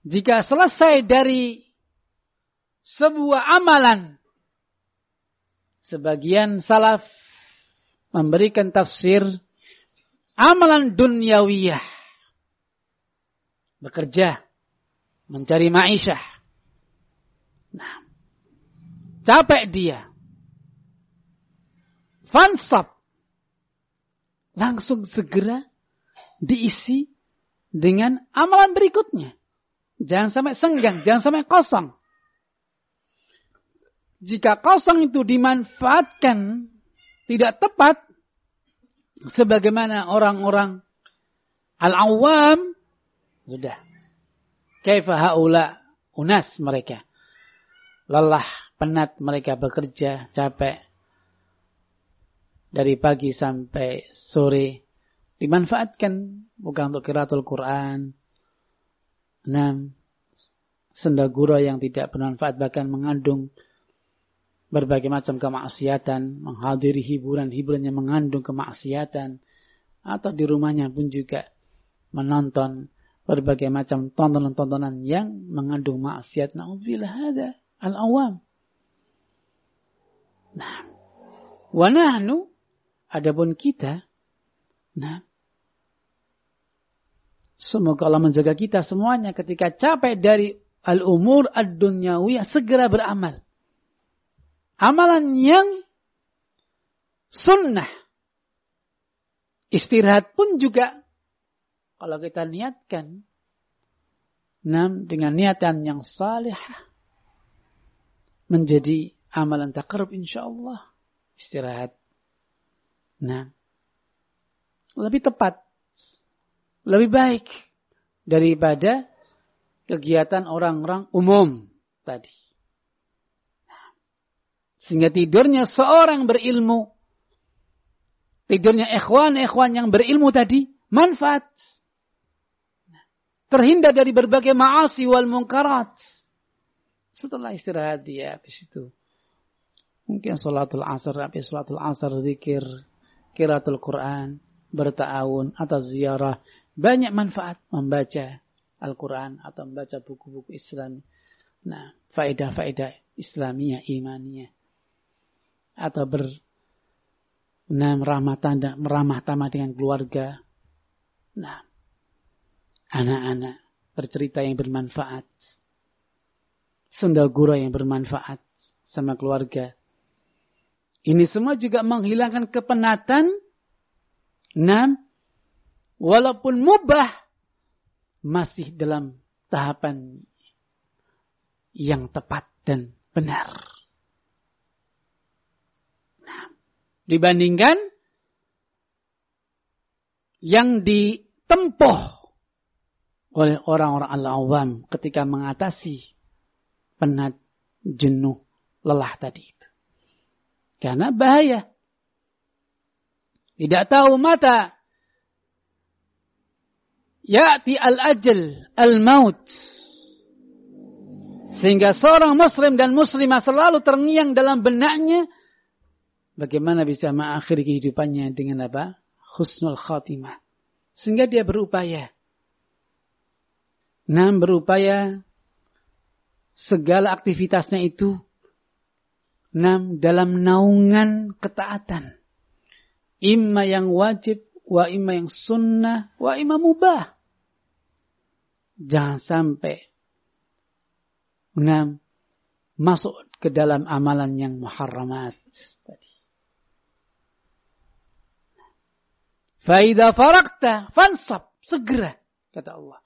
jika selesai dari sebuah amalan, sebagian salaf memberikan tafsir amalan dunyawiyah, bekerja, mencari ma'isyah. Nah, capek dia, fansab, langsung segera diisi dengan amalan berikutnya. Jangan sampai senggang, jangan sampai kosong. Jika kosong itu dimanfaatkan tidak tepat, sebagaimana orang-orang al-awwam, sudah. Kaifa haula unas mereka. Lelah, penat mereka bekerja, capek. Dari pagi sampai sore. Dimanfaatkan bukan untuk qiraatul Quran. 6. Sendagura yang tidak bermanfaat bahkan mengandung berbagai macam kemaksiatan, menghadiri hiburan-hiburan yang mengandung kemaksiatan, atau di rumahnya pun juga menonton berbagai macam tontonan-tontonan yang mengandung maksiat. Na'udzubillah, hada al-awam. Nah, wa nahnu, adapun kita, nah, semoga Allah menjaga kita semuanya ketika capek dari al-umur ad-dunyawiyah, segera beramal. Amalan yang sunnah. Istirahat pun juga, kalau kita niatkan, dengan niatan yang salihah, menjadi amalan taqarrub insyaallah. Istirahat. Nah, lebih tepat, lebih baik daripada kegiatan orang-orang umum tadi. Sehingga tidurnya seorang berilmu, tidurnya ikhwan yang berilmu tadi, manfaat. Terhindar dari berbagai ma'asi wal munkarat. Setelah istirahat dia habis itu, mungkin salatul asar, zikir, qiraatul Quran, berta'awun atau ziarah. Banyak manfaat membaca Al-Quran atau membaca buku-buku Islam. Nah, faedah-faedah Islamiyah, imaniyah. Atau meramah tamah dengan keluarga. Nah, anak-anak bercerita yang bermanfaat. Sendagura yang bermanfaat sama keluarga. Ini semua juga menghilangkan kepenatan. Nah, walaupun mubah, masih dalam tahapan yang tepat dan benar. Nah, dibandingkan yang ditempuh oleh orang-orang al-awam ketika mengatasi penat, jenuh, lelah tadi itu. Karena bahaya. Tidak tahu mata ya'ti al-ajal, al-maut. Sehingga seorang muslim dan muslimah selalu terngiang dalam benaknya bagaimana bisa mengakhiri kehidupannya dengan apa? Husnul khatimah. Sehingga dia berupaya. Berupaya segala aktivitasnya itu dalam naungan ketaatan. Imma yang wajib, wa imma yang sunnah, wa imma mubah. Jangan sampai masuk ke dalam amalan yang muharramat. Faida farakta fansab, segera, kata Allah.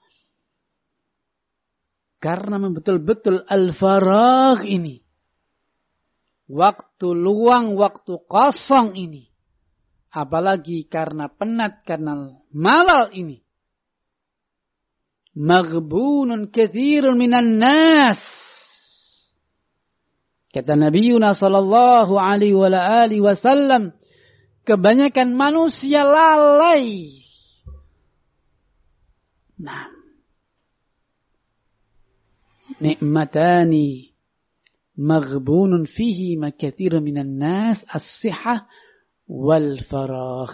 Karena betul-betul al-faragh ini, waktu luang, waktu kosong ini, apalagi karena penat, karena malal ini, maghbunun katsirun minan nas. Kata Nabiuna sallallahu alaihi wa alihi wasallam, kebanyakan manusia lalai. Nah, nikmatani maghbunun fihi ma katsirun minan nas, as-sihah wal faragh.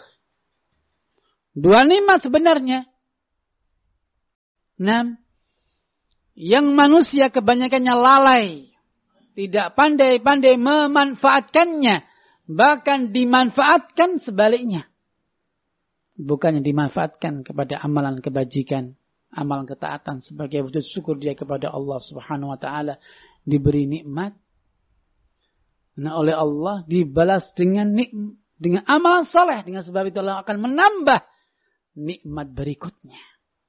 Dua nikmat sebenarnya. yang manusia kebanyakannya lalai, tidak pandai-pandai memanfaatkannya, bahkan dimanfaatkan sebaliknya. Bukannya dimanfaatkan kepada amalan kebajikan, amalan ketaatan sebagai wujud syukur dia kepada Allah Subhanahu wa taala, diberi nikmat. Nah, oleh Allah dibalas dengan amalan saleh, dengan sebab itu Allah akan menambah nikmat berikutnya.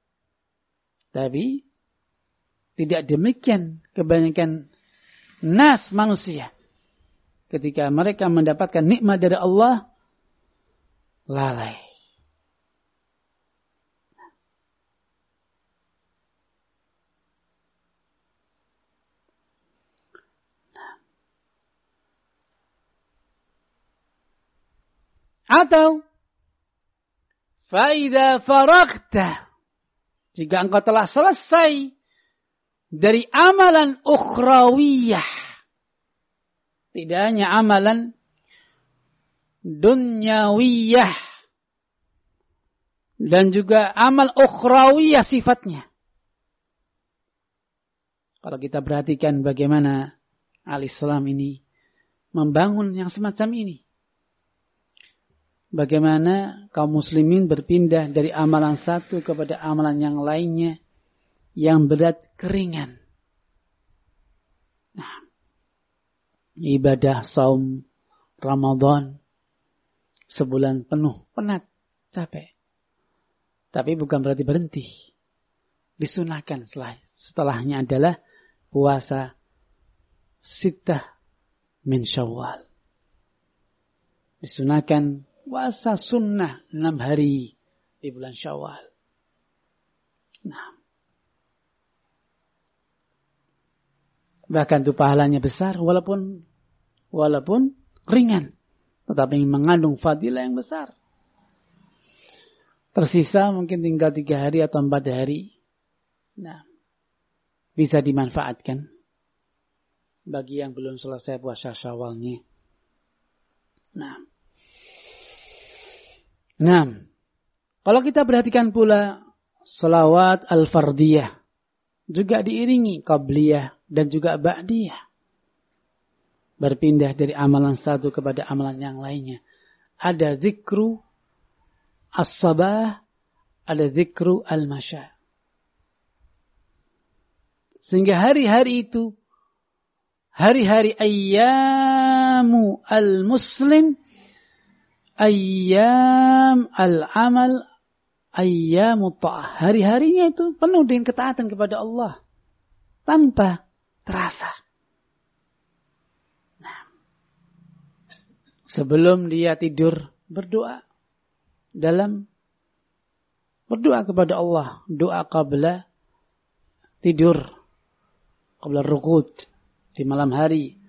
Tapi tidak demikian kebanyakan manusia. Ketika mereka mendapatkan nikmat dari Allah, lalai. Atau فَإِذَا فَرَغْتَ, jika engkau telah selesai dari amalan ukhrawiyah, tidak hanya amalan dunyawiyah, dan juga amal ukhrawiyah sifatnya. Kalau kita perhatikan bagaimana al-Islam ini membangun yang semacam ini. Bagaimana kaum muslimin berpindah dari amalan satu kepada amalan yang lainnya yang berat keringan. Nah, ibadah saum Ramadan sebulan penuh, penat, capek. Tapi bukan berarti berhenti. Disunahkan setelahnya adalah puasa sittah min Syawal. Disunahkan puasa sunnah 6 hari di bulan Syawal. Nah, bahkan itu pahalanya besar walaupun ringan, tetapi mengandung fadilah yang besar. Tersisa mungkin tinggal 3 hari atau 4 hari. Nah, bisa dimanfaatkan bagi yang belum selesai puasa Syawalnya. Nah, kalau kita perhatikan pula salawat al-fardiyah juga diiringi qabliyah dan juga ba'diyah. Berpindah dari amalan satu kepada amalan yang lainnya. Ada zikru as-sabah, ada zikru al-masya. Sehingga hari-hari itu, hari-hari ayyamu al-muslim, ayyam al-amal, ayyamu ta'ah. Hari-harinya itu penuh dengan ketaatan kepada Allah. Tanpa terasa. Nah, sebelum dia tidur, berdoa. Berdoa kepada Allah. Doa qabla tidur. Qabla ruqud. Di malam hari.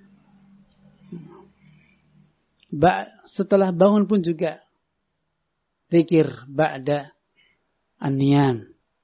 Setelah bangun pun juga zikir ba'da an-niyam.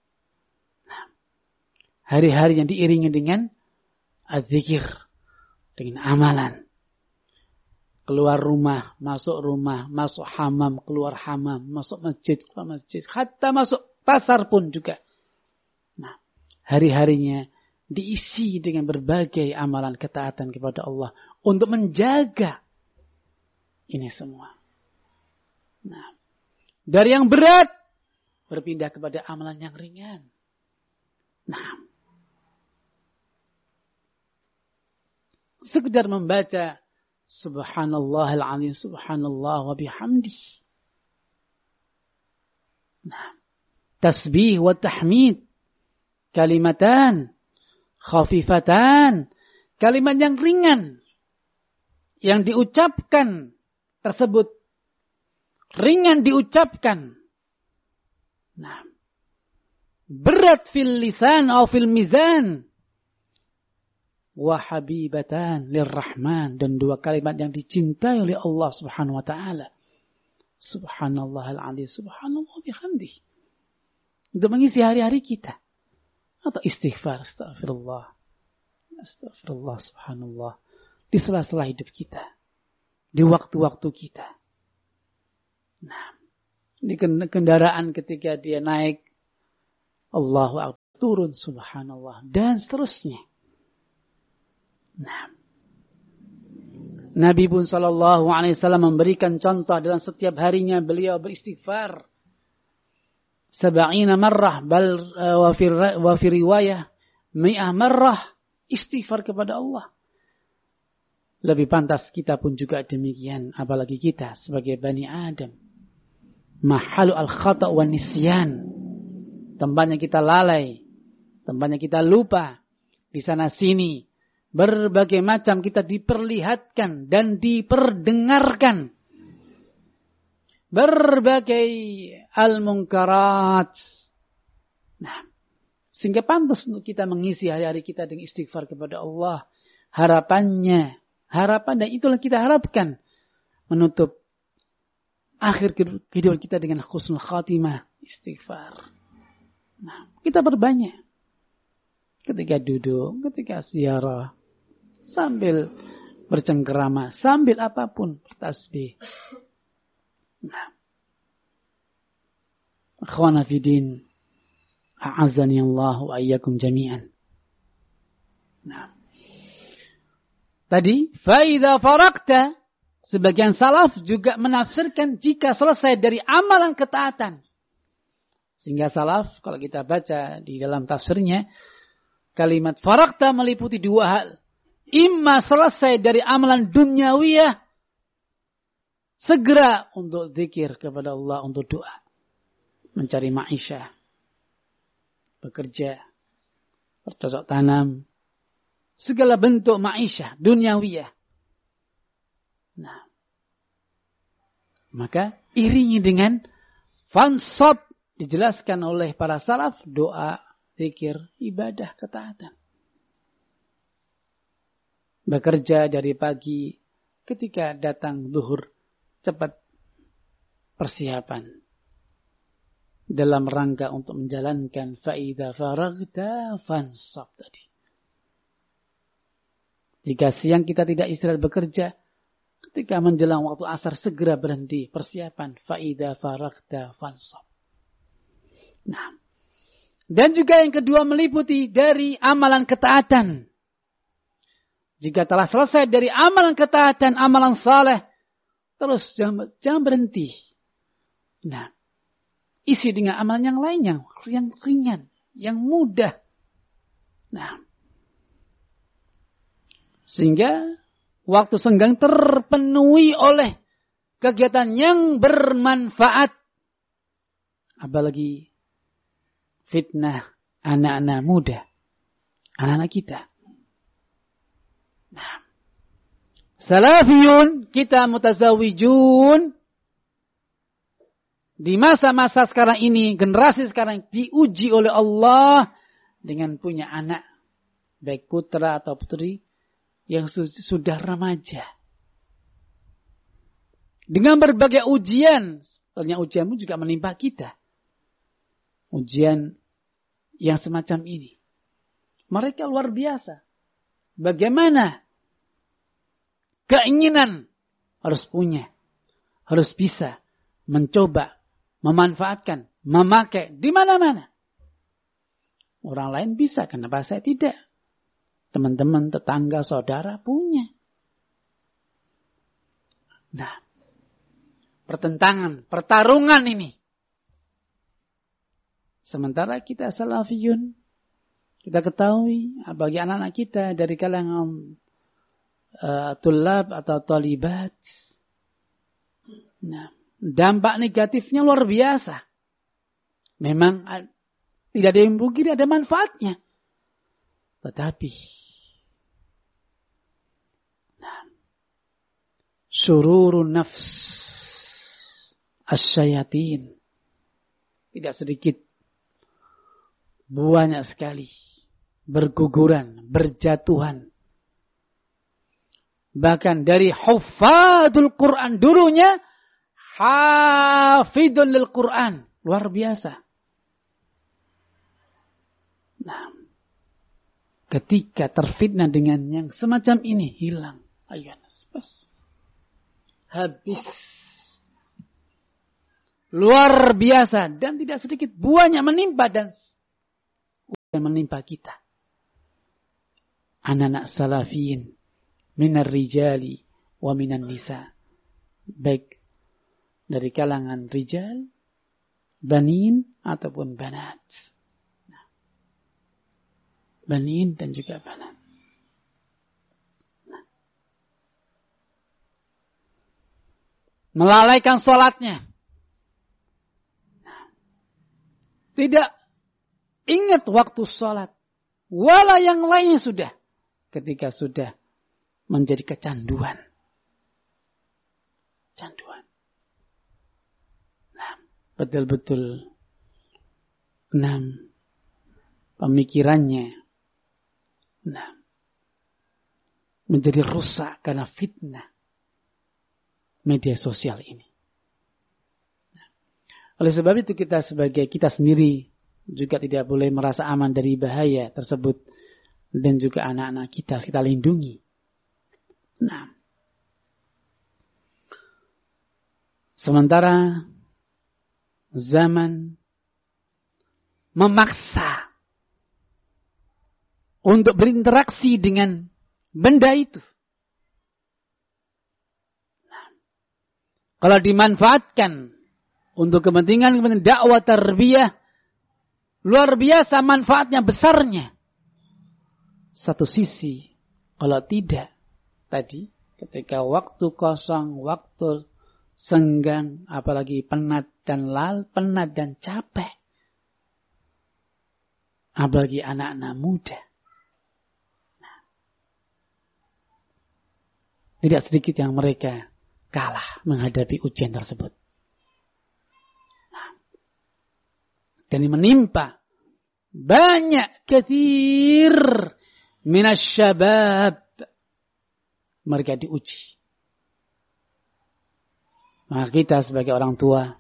Hari-hari yang diiringi dengan az-zikir, dengan amalan. Keluar rumah, masuk hamam, keluar hamam, masuk masjid, keluar masjid, hatta masuk pasar pun juga. Nah, hari-harinya diisi dengan berbagai amalan ketaatan kepada Allah untuk menjaga ini semua. Nah, dari yang berat berpindah kepada amalan yang ringan. Nah, sekedar membaca Subhanallahil azim, Subhanallah wa bihamdih. Nah, tasbih wa tahmid, kalimatan khafifatan, kalimat yang ringan yang diucapkan tersebut ringan diucapkan. Nah, berat fil lisan atau fil mizan. Wa habibatan lirrahman, dan 2 kalimat yang dicintai oleh Allah Subhanahu wa taala. Subhanallahal azim, subhanallah bihamdih. Untuk mengisi hari-hari kita. Atau istighfar, astagfirullah. Astagfirullah, subhanallah. Di sela-sela hidup kita. Di waktu-waktu kita. Nah, di kendaraan ketika dia naik, Allahu Akbar. turun, subhanallah, dan seterusnya. Nah, Nabi pun sallallahu alaihi wasallam memberikan contoh dalam setiap harinya beliau beristighfar 70 marrah bal wa fi riwayah 100 marrah istighfar kepada Allah. Lebih pantas kita pun juga demikian, apalagi kita sebagai Bani Adam. Mahalu al-khata' wa nisyan. Tempatnya kita lalai, tempatnya kita lupa, di sana sini. Berbagai macam kita diperlihatkan dan diperdengarkan. Berbagai al-munkarat. Nah, sehingga pantas untuk kita mengisi hari-hari kita dengan istighfar kepada Allah. Harapan dan itulah kita harapkan. Menutup akhir kehidupan kita dengan husnul khatimah. Istighfar. Nah, kita berbanyak. Ketika duduk, ketika ziarah. Sambil bercengkerama, sambil apapun bertasbih. Nah, akhwana fidin, a'azzani Allah wa iyyakum jami'an. Nah, tadi faida faraqta, sebagian salaf juga menafsirkan jika selesai dari amalan ketaatan. Sehingga salaf kalau kita baca di dalam tafsirnya, kalimat faraqta meliputi dua hal. Imma selesai dari amalan duniawiyah, segera untuk zikir kepada Allah, untuk doa. Mencari ma'isyah, bekerja, bercocok tanam, segala bentuk ma'isyah, duniawiyah. Nah, maka iringi dengan fansab, dijelaskan oleh para salaf, doa, zikir, ibadah, ketaatan. Bekerja dari pagi, ketika datang zuhur, cepat persiapan. Dalam rangka untuk menjalankan faida faragta fansab tadi. Jika siang kita tidak istirahat bekerja, ketika menjelang waktu asar segera berhenti persiapan faida faragta fansab. Nah, dan juga yang kedua meliputi dari amalan ketaatan. Jika telah selesai dari amalan ketaatan, amalan saleh, terus jangan berhenti. Nah, isi dengan amalan yang lainnya, yang ringan, yang mudah. Nah, sehingga waktu senggang terpenuhi oleh kegiatan yang bermanfaat. Apalagi fitnah anak-anak muda, anak-anak kita. Nah, salafiyun, kita mutazawijun, di masa-masa sekarang ini, generasi sekarang diuji oleh Allah dengan punya anak, baik putra atau putri, yang sudah remaja. Dengan berbagai ujian, soalnya ujianmu juga menimpa kita. Ujian yang semacam ini. Mereka luar biasa. Bagaimana keinginan harus punya, harus bisa mencoba, memanfaatkan, memakai di mana-mana. Orang lain bisa, kenapa saya tidak? Teman-teman, tetangga, saudara punya. Nah, pertentangan, pertarungan ini. Sementara kita salafiyun, kita ketahui bagi anak-anak kita dari kalangan tulab atau talibat. Nah, dampak negatifnya luar biasa. Memang tidak ada yang rugi, tidak ada manfaatnya. Tetapi sururun nafs asyayatin, tidak sedikit, banyak sekali berguguran, berjatuhan. Bahkan dari hufadul Quran, dulunya hafidun lil Quran, luar biasa. Nah, ketika terfitnah dengan yang semacam ini, hilang. Ayo, habis. Luar biasa. Dan tidak sedikit buahnya menimpa dan menimpa kita. Anak-anak salafiyin minar rijali wa minan nisa. Baik dari kalangan rijal, banin ataupun banat. Banin dan juga banat. Melalaikan sholatnya. Tidak ingat waktu sholat. Wala yang lainnya sudah. Ketika sudah menjadi kecanduan. Canduan. Nah, betul-betul. Pemikirannya. Menjadi rusak karena fitnah media sosial ini. Oleh sebab itu kita sendiri juga tidak boleh merasa aman dari bahaya tersebut. Dan juga anak-anak kita lindungi. Sementara zaman memaksa untuk berinteraksi dengan benda itu. Kalau dimanfaatkan untuk kepentingan dakwah tarbiyah, luar biasa manfaatnya besarnya. Satu sisi, kalau tidak, tadi ketika waktu kosong, waktu senggang, apalagi penat dan capek, apalagi anak-anak muda. Tidak sedikit yang mereka kalah menghadapi ujian tersebut. Dan menimpa banyak katsir minasyabab. Mereka diuji. Maka kita sebagai orang tua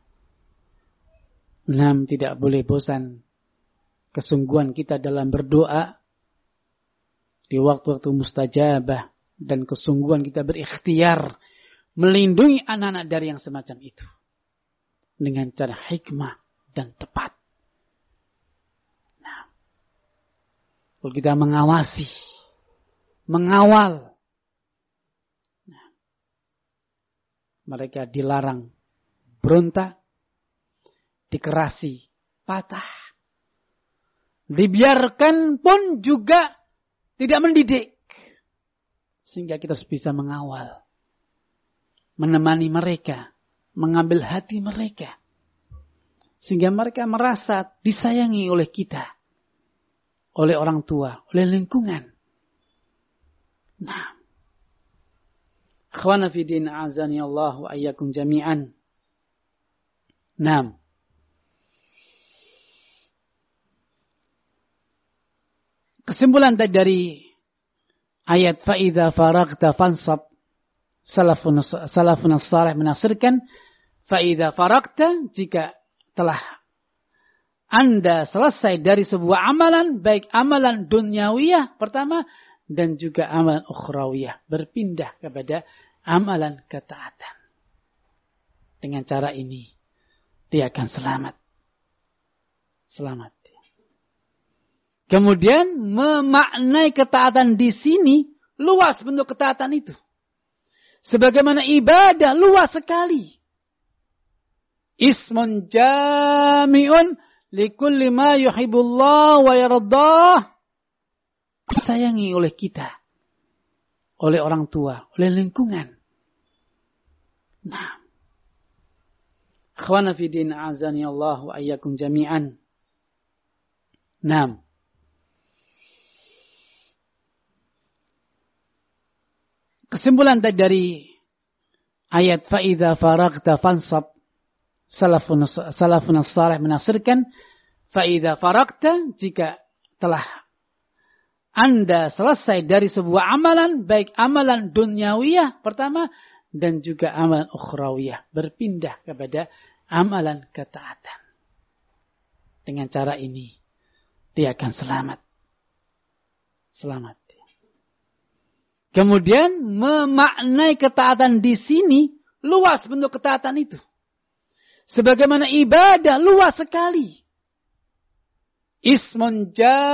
tidak boleh bosan kesungguhan kita dalam berdoa di waktu-waktu mustajabah dan kesungguhan kita berikhtiar melindungi anak-anak dari yang semacam itu. Dengan cara hikmah dan tepat. Kalau kita mengawal. Mereka dilarang berontak, dikerasi, patah. Dibiarkan pun juga tidak mendidik. Sehingga kita bisa mengawal. Menemani mereka, mengambil hati mereka. Sehingga mereka merasa disayangi oleh kita. Oleh orang tua, oleh lingkungan. Akhwana fi din azani Allah wa ayyakum jami'an. Kesimpulan dari ayat fa'idha faragta fansab. Salafun as-salih menafsirkan fa'idha faragta, jika telah Anda selesai dari sebuah amalan, baik amalan dunyawiyah pertama dan juga amalan ukhrawiyah, berpindah kepada amalan ketaatan. Dengan cara ini dia akan selamat. Kemudian memaknai ketaatan di sini luas bentuk ketaatan itu. Sebagaimana ibadah luas sekali. Ismun jami'un likulli ma yuhibbullah wa yardah. Disayangi oleh kita. Oleh orang tua. Oleh lingkungan. Akhwana fi din azani Allah wa ayyakum jami'an. Kesimpulan dari ayat fa'idha faragta fansab. Salafun as-salih menafsirkan fa'idha faragta, jika telah Anda selesai dari sebuah amalan, baik amalan dunyawiyah pertama dan juga amalan ukhrawiyah, berpindah kepada amalan ketaatan. Dengan cara ini dia akan selamat. Kemudian memaknai ketaatan di sini luas bentuk ketaatan itu. Sebagaimana ibadah luas sekali. Ismun